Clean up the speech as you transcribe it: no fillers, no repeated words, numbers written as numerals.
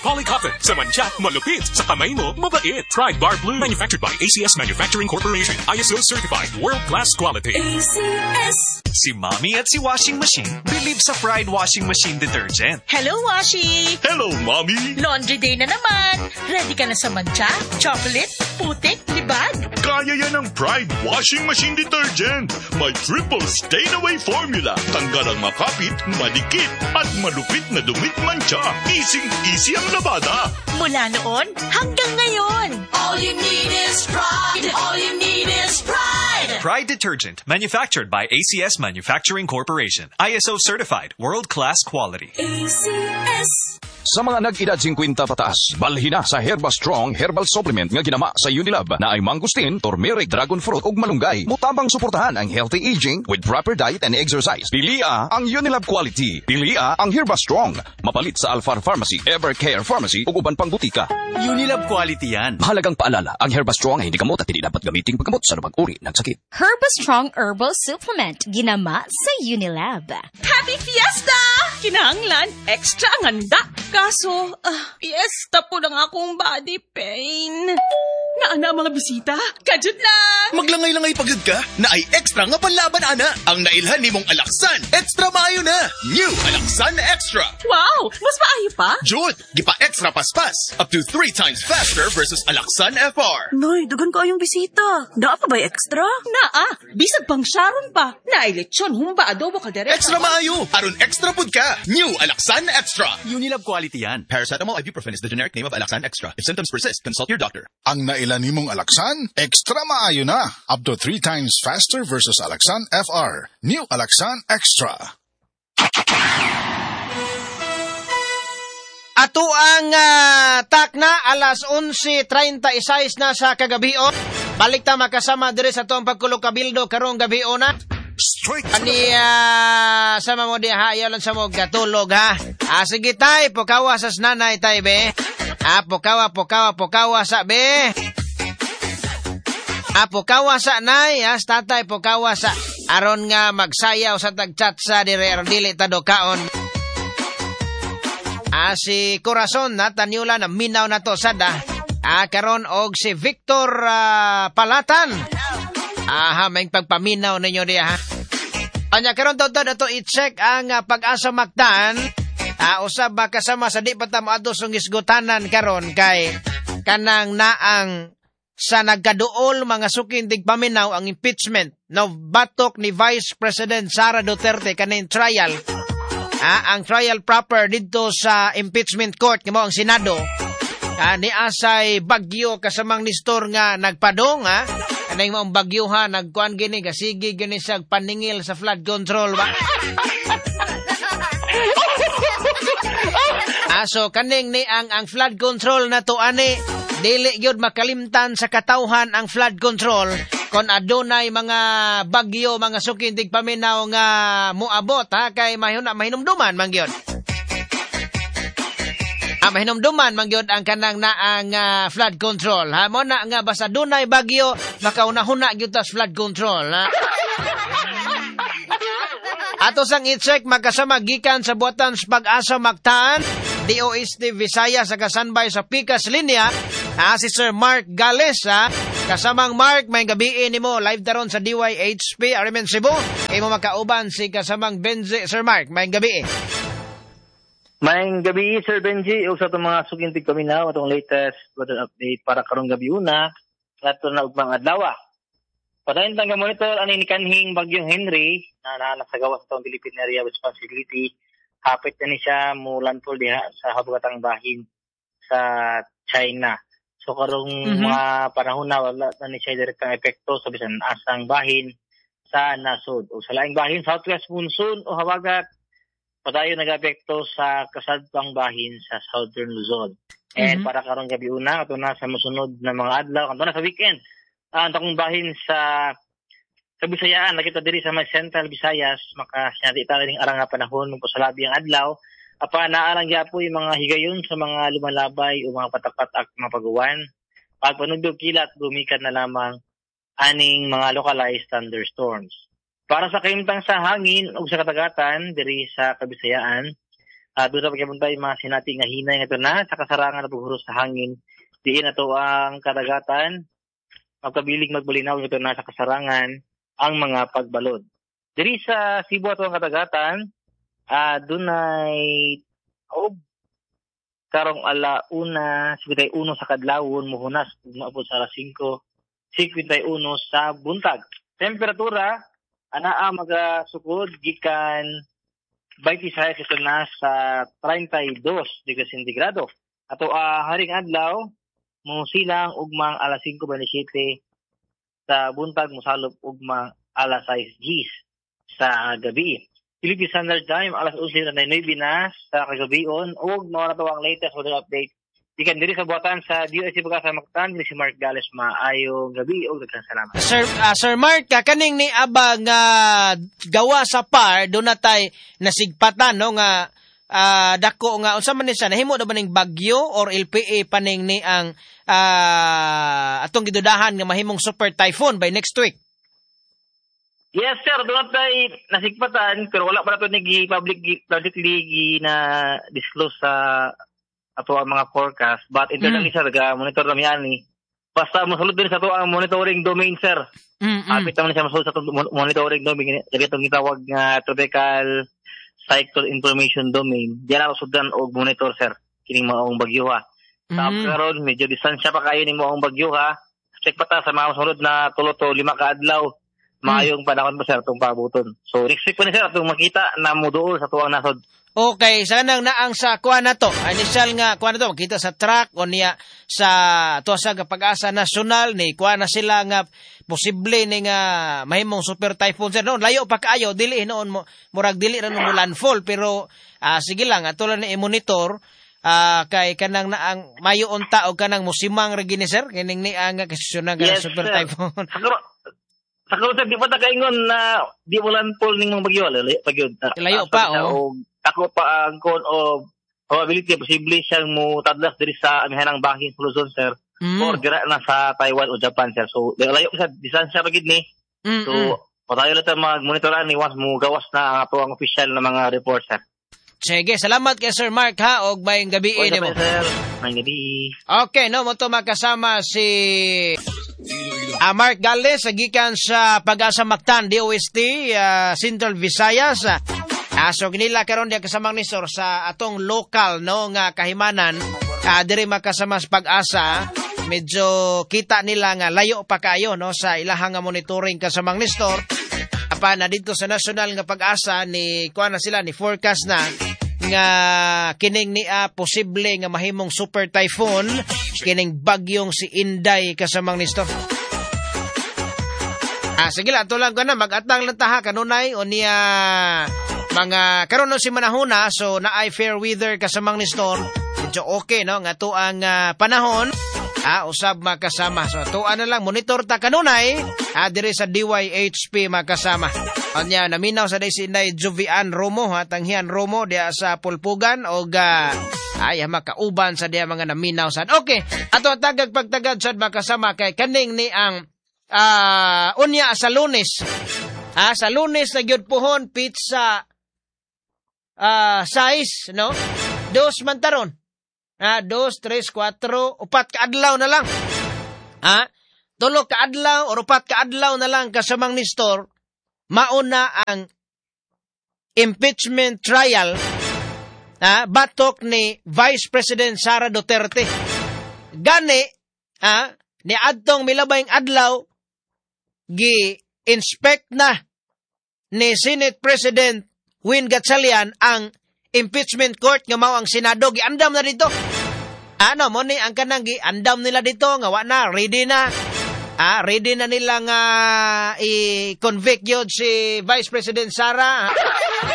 Polycotton, sa mancha, malupit, sa kamay mo, mabait. Pride Bar Blue, manufactured by ACS Manufacturing Corporation. ISO certified, world-class quality. ACS. Si Mommy at si Washing Machine believe sa Pride Washing Machine Detergent. Hello, Washi! Hello, Mommy! Laundry day na naman. Ready ka na sa mancha, chocolate, putik, libag? Kaya yan ang Pride Washing Machine Detergent. May triple stain-away formula. Tanggal ang makapit, madikit, at malupit na dumit mancha. Easy ang labada. Mula noon hanggang ngayon. All you need is pride. All you need is pride. Pride Detergent, manufactured by ACS Manufacturing Corporation. ISO certified, world-class quality. ACS. Sa mga nag-edad 50 pataas, balhin na sa Herba Strong Herbal Supplement nga ginama sa Unilab na ay mangustin, turmeric, dragon fruit ug malunggay. Mutabang suportahan ang healthy aging with proper diet and exercise. Pilia ang Unilab quality. Pilia ang Herba Strong. Mapalit sa Alfar Pharmacy, Evercare Pharmacy ug uban pang butika. Unilab quality yan. Mahalagang paalala, ang Herba Strong ay hindi gamot at hindi dapat gamitin paggamot sa lumang uri ng sakit. Herba Strong Herbal Supplement, ginama sa Unilab. Happy Fiesta! Kinahanglan, extra ang handa. Kaso, fiesta po ng akong body pain. Naana mga bisita? Kajud lang! Maglangay-langay pagod ka na ay extra nga panlaban, ana. Ang nailhan ni mong Alaksan, extra maayo na. New Alaksan Extra. Wow! Mas maayo pa? Jud, gipa extra paspas. Up to 3 times faster versus Alaksan FR. Noy, dugan ko yung bisita. Naa pa ba extra? Naa. Bisag pang Sharon pa. Naay lechon, humba, adobo, kaldereta. Extra maayo. Aron extra pud ka. New Alaksan Extra. Unilab quality yan. Paracetamol ibuprofen is the generic name of Alaksan Extra. If symptoms persist, consult your doctor. Ang nailan nimong Alaksan, extra maayo na. Up to 3 times faster versus Alaksan FR. New Alaksan Extra. Ato ang takna alas 11:36 na sa kagabi. Balik ta makasama dire sa tuong pagkulog kabildo karong gabi na. Ani sa mga diha ayalan sa mga katulog ha. Sige tay, pokawa sa nanay tay be. Pokawa sa be. Pokawa sa nay, tatay pokawa sa aron nga magsayaw sa tagchat sa dire aron dili ta dokaon. Si Corazon na tanyula na minaw na to sada. Karon og si Victor Palatan. May pagpaminaw ninyo diya ha. Anya karon daw dato i-check ang pag-asa Mactan. Usab ba kasama sa di pa ta moadto sa isgutanan karon kay kanang naang sa nagkaduol mga sukindig paminaw ang impeachment no batok ni Vice President Sara Duterte kaning trial. Ang trial proper dito sa impeachment court kamo ang Senado. Ni asay bagyo kasamang nistor nga nagpadong Kanay mo ang bagyuha, nagkuhan gini, kasigi gini siya paningil sa flood control ba? So kaning ni ang flood control na to ani, dili yun makalimtan sa katauhan ang flood control kon adunay mga bagyo, mga sukindig paminaw nga muabot kay mahinumduman man gyud. Mahinumduman man gyud ang kanang naang flood control. Mo na nga basta dunay bagyo makaunahuna gyud tas flood control. Ato sang i-check magkasama gikan sa buatan sa pag-asa Mactan, DOST Visayas sa kasanbay sa Pikas Linya, si Sir Mark Gales kasamang Mark, may gabiin nimo live daron sa DYHP Arimen Cebu. Imo makauban si kasamang Benji. Sir Mark, may gabiin. Maayong gabi, Sir Benji. O sa itong mga sugintig paminaw, itong latest weather update para karong gabi una, at ito na ugmang adlaw. Padayon tangga monitor, ani ni kanhing bagyong Henry, na naanak sa gawas itong Philippine Area Responsibility. Hapit na ni siya mulanpol diha sa habugatang bahin sa China. So karong mga panahon na wala na ni siya direktang epekto sa bisan asang bahin sa nasod. O sa laing bahin, southwest monsoon o habagat, padayon nag-apekto sa kasadpang bahin sa Southern Luzon. And para karong gabi una, ito na sa musunod na mga adlaw, ito na sa weekend. Ang takong bahin sa Bisayaan, nakita diri sa may Central Visayas, makasinati tala ring arang nga panahon ng pasalabi ang adlaw. Naarang po yung mga higayon sa mga lumalabay o mga patak-patak mga paguwan. Pagpanugdog kilat, gumikan na lamang aning mga localized thunderstorms. Para sa kaimtang sa hangin o sa katagatan diri sa Kabisayaan, Doon na pagkabuntay mga sinating nga hinay nga ito na sa kasarangan na paghuros sa hangin. Diin na to ang kadagatan. Magkabilig magbulinaw ito na sa kasarangan ang mga pagbalod. Diri sa Cebu ato ang kadagatan, doon ay karong alauna, 51 sa kadlawon, muhunas, umabot sa alas 5:51 sa buntag. Temperatura, anaa magasukod, gikan 26 ito na sa 32 degrees centigrado. Ato haring adlaw, musilang ugmang alas 5:27 sa buntag, musalop ugmang alas 6 gis sa gabi. Philippine Standard Time, alas 11:09 na sa kagabion. Ug mao na to ang latest weather update. Ikan diri sa buhatan sa DOST Pag-asa Mactan, si Mark Gales. Maayong gabi ug daghang salamat. Sir Mark, kaning ni abang gawa sa PAR, doon na tay nasigpatan, no, nga dako nga, unsa man ni siya, nahimo na ba ning bagyo or LPA paning ni ang atong gidudahan nga mahimong super typhoon by next week? Yes, sir. Doon tayo nasigpatan, pero wala pa na ito publicly na disclose sa ato ang mga forecast. But internally, sir, monitor namin yan. Basta masulod din sa ito ang monitoring domain, sir. Kapit naman siya masulod sa monitoring domain. Jadi itong itawag nga tropical cycle information domain. Diyan ako sudan o monitor, sir. Kining maong bagyo, ha. Tapos karon medyo distansya pa kayo ng maong bagyo, ha. Check pa ta sa mga masulod na 3 to 5 kaadlaw. Maayong panahon po, sir, itong pabuton. So, next week po ni sir, itong makita na muduol sa tuwang nasod. Okay, sanang naang sa kuha na to. Initial nga, kuha na to, makita sa track o niya sa tuwasa nga Pag-asa National, ni kuha na sila nga posible ni nga mahimong super typhoon, sir. Noon, layo pa kaayo, dili noon, murag dili na nung landfall, pero sige lang, ato lang na i-monitor, kay kanang naang mayo unta o kanang musimang regini, sir, kining ni ang kasisyonan nga super sir. typhoon. Sa sir, di pa tagaingon na di mo landfall ning mga bagyo, layo pa, o. Ako pa ang o probability, posible siyang mo tadlas diri sa amihanang Bangking Luzon, sir, or dira na sa Taiwan o Japan, sir. So, layo sa distansya pagid ni. So, patayo lang mag-monitoran ni once mo gawas na ang ato ang official na mga report, sir. Sige, salamat kay Sir Mark, ha, og mayong gabi mo. Sir, mayong gabi. Okay, no, mo to makasama si Mark Gales, gikan sa Pag-asa Mactan, DOST, Central Visayas. So, ginila karon diya kasamang ni Sir sa atong local, no, nga kahimanan, diri makasama sa Pag-asa, medyo kita nila nga layo pa kayo, no, sa ilahang nga monitoring kasamang ni Sir. Apa na dito sa national nga Pag-asa ni kuha na sila ni forecast na nga kining ni posible nga mahimong super typhoon kining bagyong si Inday kasamang ni Sir. Sige lang, tulang ko na mag-atang lang taha kanunay o niya mga karon no si manahuna, so naay fair weather kasamang ni Sir. Medyo okay, no, nga to ang panahon. Usab makasama. So, tuan na lang, monitor ta kanunay, dire sa DYHP makasama. Anya, naminaw sa day si Inday Jovian Romo, tanghian Romo, diya sa Pulpugan, o makauban sa diya mga naminaw sa. Okay, ato ang tagag pagtagad sa makasama kay kaning ni ang unya sa Lunes. Sa Lunes na gyud pohon, pizza size, no? 2 mantaron. 2, 3, 4, 4 kaadlaw na lang. 3 kaadlaw o 4 kaadlaw na lang kasamang ni Sir, mauna ang impeachment trial batok ni Vice President Sara Duterte. Gani, ni adtong milabayng adlaw, gi-inspect na ni Senate President Win Gatchalian ang impeachment court nga mao ang Senado, giandam na dito. Mo ni ang kanang giandam nila dito nga wa na ready na. Ready na nila nga i-convict yun si Vice President Sara.